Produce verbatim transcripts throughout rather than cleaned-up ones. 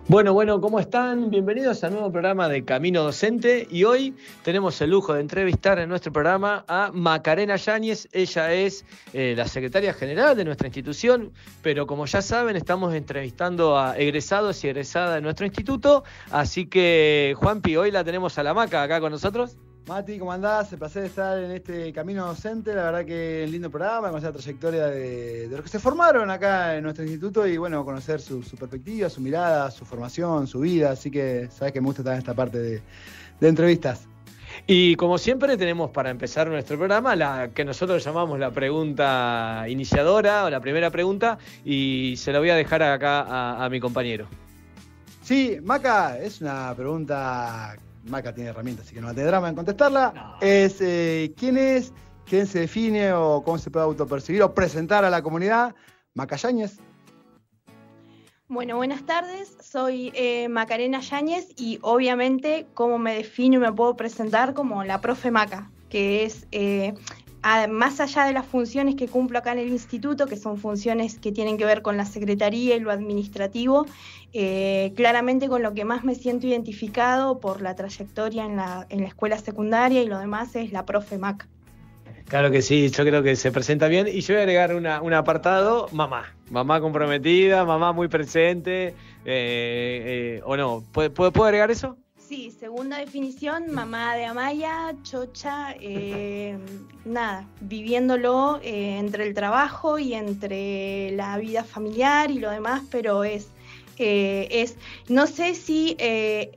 Bueno, bueno, ¿cómo están? Bienvenidos al nuevo programa de Camino Docente y hoy tenemos el lujo de entrevistar en nuestro programa a Macarena Yáñez. Ella es eh, la secretaria general de nuestra institución, pero como ya saben estamos entrevistando a egresados y egresadas de nuestro instituto, así que Juanpi, hoy la tenemos a la Maca acá con nosotros. Mati, ¿cómo andás? El placer de estar en este Camino Docente, la verdad que es un lindo programa, conocer la trayectoria de, de los que se formaron acá en nuestro instituto y bueno, conocer su, su perspectiva, su mirada, su formación, su vida, así que sabes que me gusta estar en esta parte de, de entrevistas. Y como siempre tenemos para empezar nuestro programa la que nosotros llamamos la pregunta iniciadora o la primera pregunta y se la voy a dejar acá a, a mi compañero. Sí, Maca, es una pregunta... Maca tiene herramientas, así que no va a tener drama en contestarla. No. Es eh, ¿quién es? ¿Quién se define o cómo se puede autopercibir o presentar a la comunidad? Maca Yáñez. Bueno, buenas tardes. Soy eh, Macarena Yáñez y obviamente cómo me defino y me puedo presentar como la profe Maca, que es eh, a, más allá de las funciones que cumplo acá en el instituto, que son funciones que tienen que ver con la secretaría y lo administrativo, Eh, claramente con lo que más me siento identificado por la trayectoria en la, en la escuela secundaria y lo demás es la profe Maca. Claro que sí, yo creo que se presenta bien y yo voy a agregar una, un apartado, mamá, mamá comprometida, mamá muy presente, eh, eh, o no, ¿puedo, ¿puedo agregar eso? Sí, segunda definición, mamá de Amaya, chocha, eh, nada, viviéndolo eh, entre el trabajo y entre la vida familiar y lo demás, pero es... Eh, es, no sé si, eh,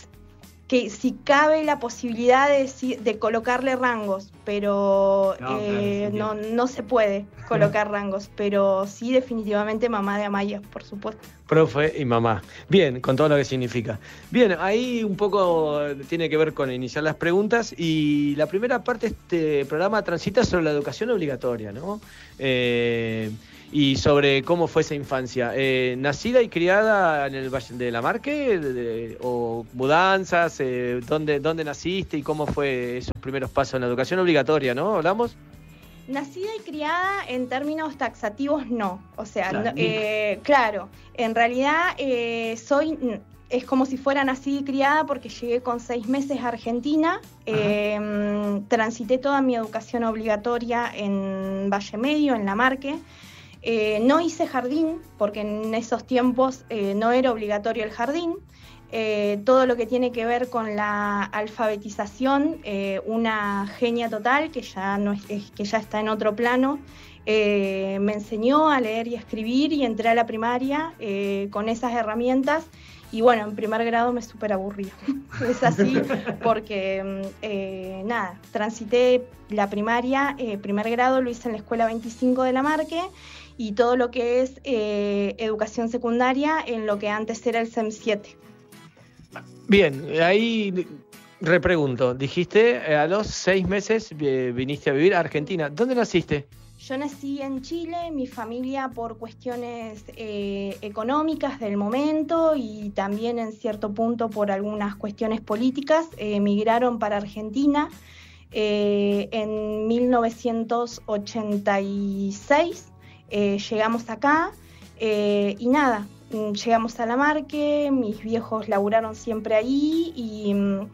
que, si cabe la posibilidad de, de colocarle rangos, pero no, eh, claro, sí, no, no se puede colocar rangos, pero sí definitivamente mamá de Amaya, por supuesto. Profe y mamá. Bien, con todo lo que significa. Bien, ahí un poco tiene que ver con iniciar las preguntas y la primera parte de este programa transita sobre la educación obligatoria, ¿no? Eh... Y sobre cómo fue esa infancia. Eh, ¿Nacida y criada en el Valle de la Marque? De, de, ¿O mudanzas? Eh, ¿dónde, ¿Dónde naciste y cómo fue esos primeros pasos en la educación obligatoria, no? ¿Hablamos? Nacida y criada en términos taxativos no. O sea, claro, no, eh, claro en realidad eh, soy... Es como si fuera nacida y criada porque llegué con seis meses a Argentina, eh, transité toda mi educación obligatoria en Valle Medio, en La Marque. Eh, no hice jardín, porque en esos tiempos eh, no era obligatorio el jardín. Eh, todo lo que tiene que ver con la alfabetización, eh, una genia total, que ya, no es, que ya está en otro plano, eh, me enseñó a leer y a escribir y entré a la primaria eh, con esas herramientas. Y bueno, en primer grado me súper aburría. Es así porque, eh, nada, transité la primaria, eh, primer grado lo hice en la Escuela veinticinco de La Marque y todo lo que es eh, educación secundaria en lo que antes era el C E M siete. Bien, ahí repregunto, dijiste a los seis meses viniste a vivir a Argentina. ¿Dónde naciste? Yo nací en Chile, mi familia por cuestiones eh, económicas del momento y también en cierto punto por algunas cuestiones políticas, eh, emigraron para Argentina eh, en mil novecientos ochenta y seis, eh, llegamos acá eh, y nada, llegamos a La Marque, mis viejos laburaron siempre ahí y...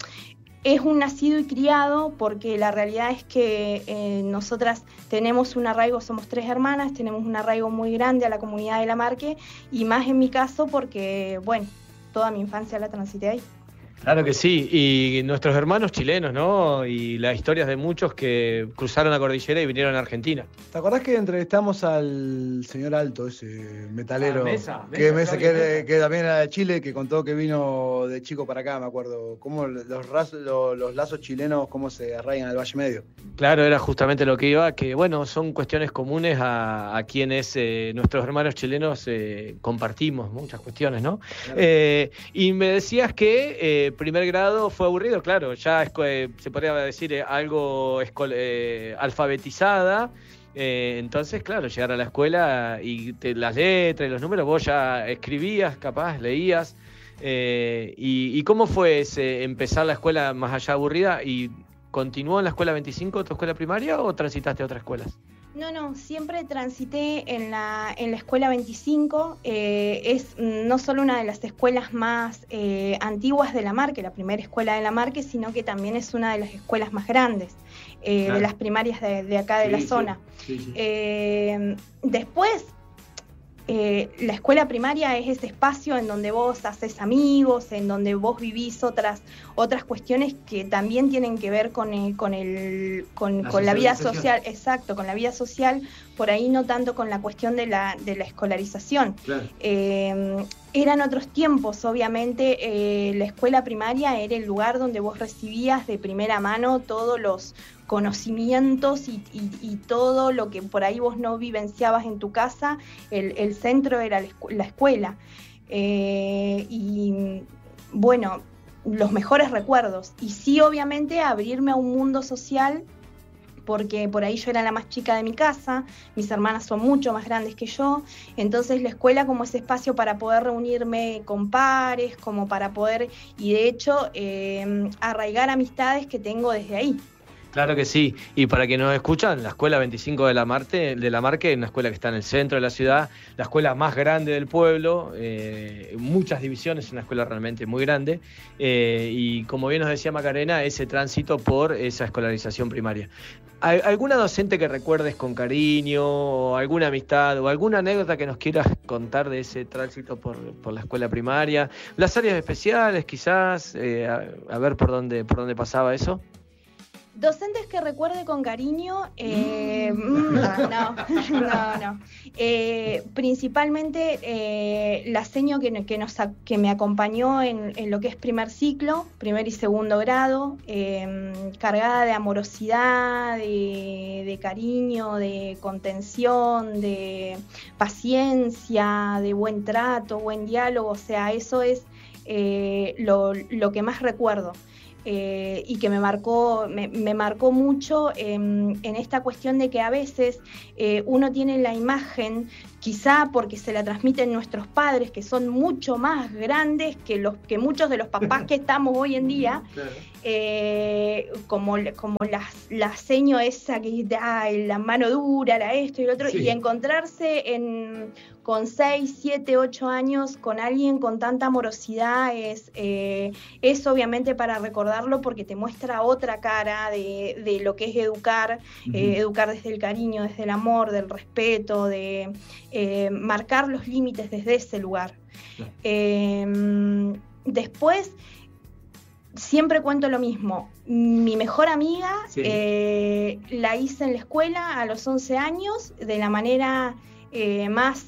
Es un nacido y criado porque la realidad es que eh, nosotras tenemos un arraigo, somos tres hermanas, tenemos un arraigo muy grande a la comunidad de La Marque y más en mi caso porque, bueno, toda mi infancia la transité ahí. Claro que sí, y nuestros hermanos chilenos, ¿no? Y las historias de muchos que cruzaron la cordillera y vinieron a Argentina. ¿Te acordás que entrevistamos al señor Alto, ese metalero? Ah, Mesa, que, Mesa, Mesa, que, Mesa. que también era de Chile, que contó que vino de chico para acá, me acuerdo. Cómo los, raz, los, los lazos chilenos, cómo se arraigan al Valle Medio. Claro, era justamente lo que iba, que bueno, son cuestiones comunes a, a quienes eh, nuestros hermanos chilenos eh, compartimos muchas cuestiones, ¿no? Claro. Eh, y me decías que eh, primer grado fue aburrido, claro, ya es, eh, se podría decir eh, algo escol- eh, alfabetizada, eh, entonces claro, llegar a la escuela y te, las letras y los números, vos ya escribías, capaz, leías, eh, y, y ¿cómo fue ese, empezar la escuela más allá aburrida y continuó en la escuela veinticinco, tu escuela primaria, o transitaste a otras escuelas? No, no, siempre transité en la, en la escuela veinticinco, eh, es no solo una de las escuelas más eh, antiguas de La Marque, la primera escuela de La Marque, sino que también es una de las escuelas más grandes, eh, claro. de las primarias de, de acá de sí, la zona. Sí, sí, sí. Eh, después, Eh, la escuela primaria es ese espacio en donde vos haces amigos, en donde vos vivís otras otras cuestiones que también tienen que ver con el, con el con, la, con la vida social, exacto, con la vida social, por ahí no tanto con la cuestión de la de la escolarización. Claro. Eh, eran otros tiempos, obviamente, eh, la escuela primaria era el lugar donde vos recibías de primera mano todos los conocimientos y, y, y todo lo que por ahí vos no vivenciabas en tu casa, el, el centro era la, escu- la escuela. Eh, y bueno, los mejores recuerdos. Y sí, obviamente, abrirme a un mundo social, porque por ahí yo era la más chica de mi casa, mis hermanas son mucho más grandes que yo, entonces la escuela como ese espacio para poder reunirme con pares, como para poder, y de hecho, eh, arraigar amistades que tengo desde ahí. Claro que sí, y para quienes nos escuchan, la escuela veinticinco de la Marte, de la Marque, es una escuela que está en el centro de la ciudad, la escuela más grande del pueblo, eh, muchas divisiones, una escuela realmente muy grande, eh, y como bien nos decía Macarena, ese tránsito por esa escolarización primaria. ¿Alguna docente que recuerdes con cariño, o alguna amistad, o alguna anécdota que nos quieras contar de ese tránsito por, por la escuela primaria? Las áreas especiales, quizás, eh, a, a ver por dónde, por dónde pasaba eso. Docentes que recuerde con cariño, eh, mm, no, no, no. Eh, principalmente eh, la seño que, que, nos, que me acompañó en, en lo que es primer ciclo, primer y segundo grado, eh, cargada de amorosidad, de, de cariño, de contención, de paciencia, de buen trato, buen diálogo, o sea, eso es eh, lo, lo que más recuerdo. Eh, y que me marcó, me, me marcó mucho eh, en esta cuestión de que a veces eh, uno tiene la imagen, quizá porque se la transmiten nuestros padres, que son mucho más grandes que, los, que muchos de los papás que estamos hoy en día, claro. eh, como, como la, la seño esa que da la mano dura, la esto y lo otro, sí. Y encontrarse en, con seis, siete, ocho años con alguien con tanta amorosidad es, eh, es obviamente para recordarlo, porque te muestra otra cara de, de lo que es educar, uh-huh. eh, educar desde el cariño, desde el amor, del respeto, de eh, marcar los límites desde ese lugar. Uh-huh. Eh, después, siempre cuento lo mismo. Mi mejor amiga sí. eh, la hice en la escuela a los once años, de la manera eh, más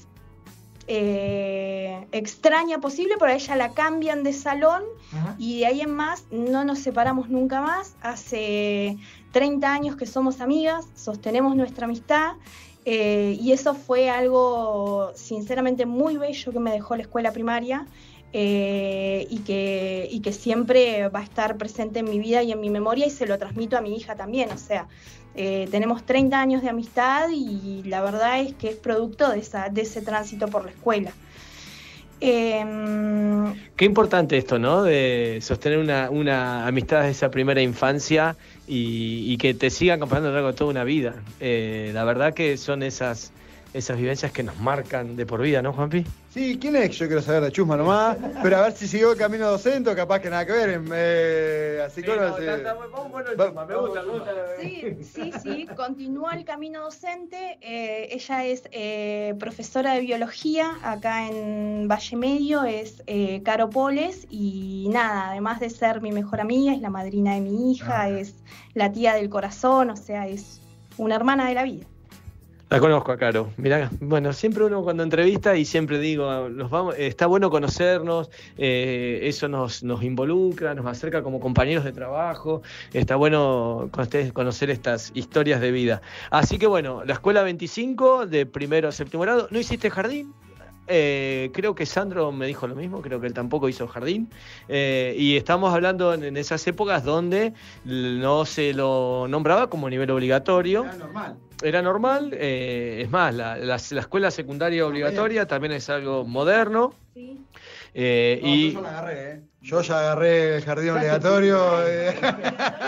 Eh, extraña posible, pero a ella la cambian de salón. Ajá. Y de ahí en más no nos separamos nunca más. Hace treinta años que somos amigas, sostenemos nuestra amistad, eh, y eso fue algo sinceramente muy bello que me dejó la escuela primaria, eh, y, que, y que siempre va a estar presente en mi vida y en mi memoria, y se lo transmito a mi hija también. O sea, Eh, tenemos treinta años de amistad y la verdad es que es producto de, esa, de ese tránsito por la escuela. Eh, Qué importante esto, ¿no? De sostener una, una amistad de esa primera infancia y, y que te siga acompañando a lo largo de toda una vida. Eh, la verdad que son esas, esas vivencias que nos marcan de por vida, ¿no, Juanpi? Sí, ¿quién es? Yo quiero saber de chusma nomás, pero a ver si siguió el camino docente o capaz que nada que ver. Eh, así que bueno, vamos bueno el chusma, me gusta, me gusta. Sí, sí, sí, continúa el camino docente. Eh, ella es eh, profesora de biología acá en Valle Medio, es eh, Caro Poles, y nada, además de ser mi mejor amiga, es la madrina de mi hija, ah. es la tía del corazón, o sea, es una hermana de la vida. La conozco a Caro. Mirá, bueno, siempre uno cuando entrevista, y siempre digo, nos vamos, está bueno conocernos, eh, eso nos, nos involucra, nos acerca como compañeros de trabajo, está bueno conocer estas historias de vida. Así que bueno, la escuela veinticinco de primero a séptimo grado. ¿No hiciste jardín? Eh, creo que Sandro me dijo lo mismo, creo que él tampoco hizo jardín, eh, y estamos hablando en, en esas épocas donde no se lo nombraba como nivel obligatorio. Era normal. Era normal, eh, es más, la, la, la escuela secundaria obligatoria no, también es algo moderno. Sí. Eh, no, y... yo ya la agarré, ¿eh? Yo ya agarré el jardín obligatorio. Eh.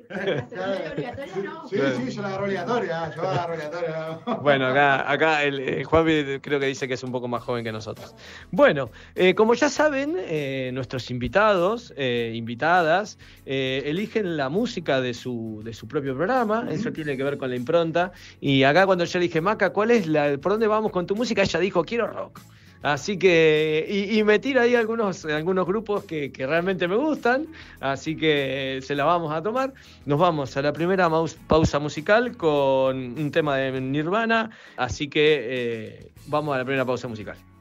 obligatoria no. Sí, sí, yo la agarro obligatoria, yo la agarro obligatoria. Bueno, acá, acá el, el Juanpi creo que dice que es un poco más joven que nosotros. Bueno, eh, como ya saben, eh, nuestros invitados, eh, invitadas, eh, eligen la música de su, de su propio programa, uh-huh. Eso tiene que ver con la impronta. Y acá cuando yo le dije, Maca, ¿cuál es la, por dónde vamos con tu música? Ella dijo, quiero rock. Así que, y, y me tira ahí algunos, algunos grupos que, que realmente me gustan, así que se la vamos a tomar. Nos vamos a la primera maus, pausa musical con un tema de Nirvana, así que eh, vamos a la primera pausa musical.